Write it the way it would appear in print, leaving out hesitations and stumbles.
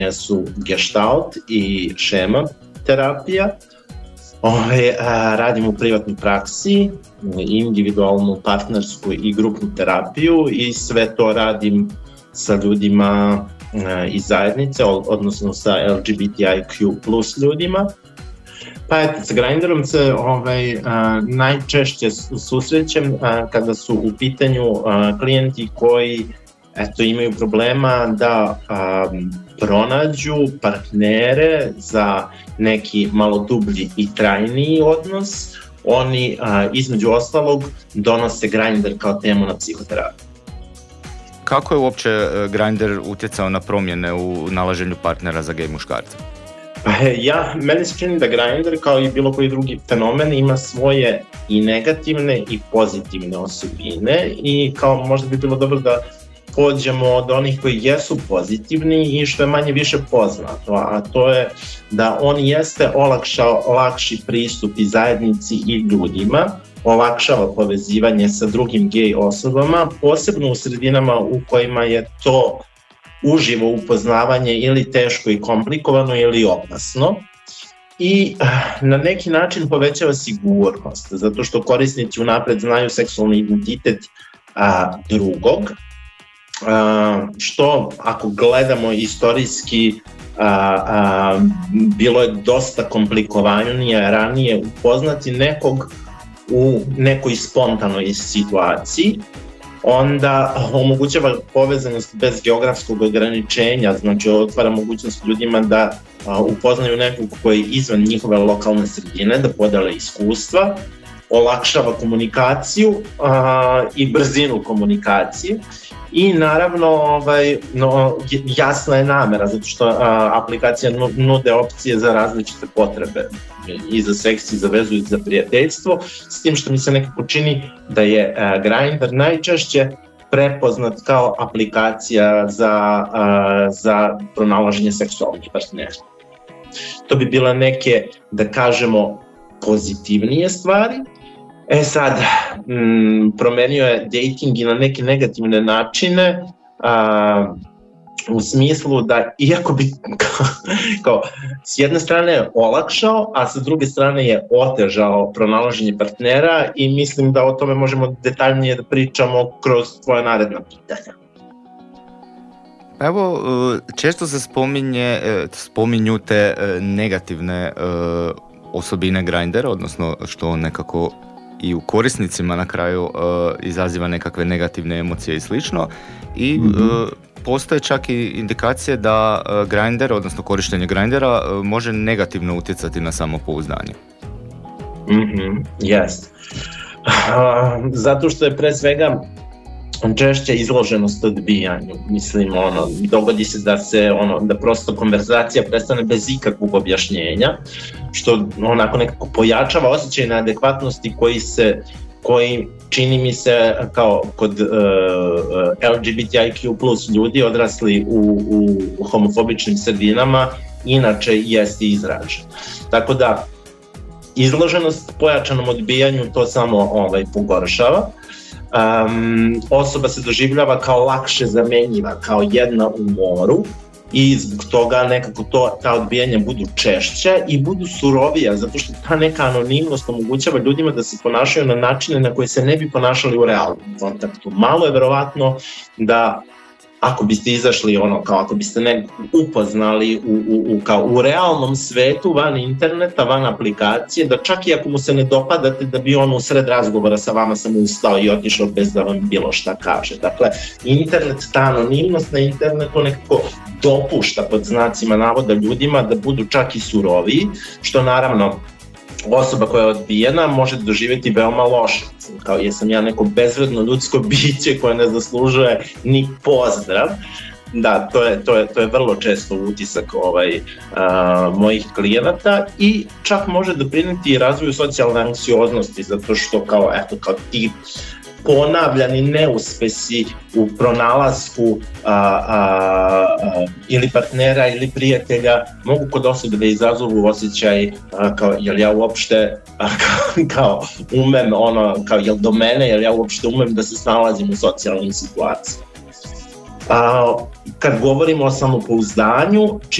su gestalt i šema terapija. Radim u privatnoj praksi, individualnu, partnersku i grupnu terapiju i sve to radim sa ljudima iz zajednice, odnosno sa LGBTIQ plus ljudima. Pa eto, sa Grindrom se najčešće susrećem kada su u pitanju klijenti koji imaju problema da pronađu partnere za neki malo dublji i trajniji odnos. Oni između ostalog donose Grindr kao temu na psihoterapiju. Kako je uopće Grindr utjecao na promjene u nalaženju partnera za gej muškarce? Meni se čini da Grindr, kao i bilo koji drugi fenomen, ima svoje i negativne i pozitivne osobine i kao možda bi bilo dobro da pođemo od onih koji jesu pozitivni i što je manje više poznato, a to je da on jeste olakšao lakši pristup i zajednici i ljudima, olakšava povezivanje sa drugim gej osobama, posebno u sredinama u kojima je to uživo upoznavanje ili teško i komplikovano ili opasno. I na neki način povećava sigurnost, zato što korisnici unapred znaju seksualni identitet drugog, što ako gledamo istorijski bilo je dosta komplikovanije ranije upoznati nekog u nekoj spontanoj situaciji, onda omogućava povezanost bez geografskog ograničenja, znači otvara mogućnost ljudima da upoznaju nekog koji je izvan njihove lokalne sredine, da podele iskustva, olakšava komunikaciju i brzinu komunikacije i naravno jasna je namera, zato što aplikacija nude opcije za različite potrebe i za seks i za vezu i za prijateljstvo, s tim što mi se nekako čini da je Grindr najčešće prepoznat kao aplikacija za pronalaženje seksualnih partnera. To bi bile neke, da kažemo, pozitivnije stvari. Sad, promenio je dating i na neke negativne načine, u smislu da, iako bi kao, s jedne strane je olakšao, a sa druge strane je otežao pronalaženje partnera i mislim da o tome možemo detaljnije da pričamo kroz tvoja naredna pitanja. Evo, često se spominju te negativne osobine Grindera, odnosno što on nekako i u korisnicima na kraju izaziva nekakve negativne emocije i slično. I postoje čak i indikacije da Grindr, odnosno korištenje Grindera, može negativno utjecati na samopouzdanje. Jeste. Zato što je pre svega češće izloženost odbijanju. Mislim, dogodi se da prosto konverzacija prestane bez ikakvog objašnjenja, što onako nekako pojačava osjećaj neadekvatnosti koji čini mi se kao kod LGBTIQ plus ljudi odrasli u homofobičnim sredinama inače jeste izražen. Tako da izloženost pojačanom odbijanju to samo pogoršava. Osoba se doživljava kao lakše zamenjiva, kao jedna u moru i zbog toga nekako ta odbijanja budu češće i budu surovija, zato što ta neka anonimnost omogućava ljudima da se ponašaju na načine na koje se ne bi ponašali u realnom kontaktu. Malo je verovatno da ako biste izašli, ako biste nekog upoznali u realnom svetu, van interneta, van aplikacije, da čak i ako mu se ne dopadate, da bi on u sred razgovora sa vama samo ustao i otišao bez da vam bilo šta kaže. Dakle, internet, ta anonimnost na internetu nekako dopušta pod znacima navoda ljudima da budu čak i suroviji, što naravno osoba koja je odbijena može doživjeti veoma loše. Kao jesam ja neko bezvredno ljudsko biće koje ne zaslužuje ni pozdrav. Da, to je vrlo često utisak mojih klijenata i čak može doprinijeti i razvoju socijalne anksioznosti, zato što kao ti ponavljani neuspesi u pronalasku ili partnera ili prijatelja mogu kod osobe da izazovu osjećaj kao jel ja uopšte kao umem jel do mene, jel ja uopšte umem da se snalazim u socijalnim situacijama. Kad govorimo o samopouzdanju,